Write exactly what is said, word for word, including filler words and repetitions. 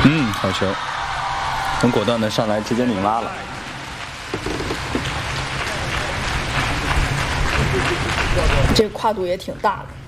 嗯，好球，很果断的上来直接拧拉了。 这跨度也挺大的。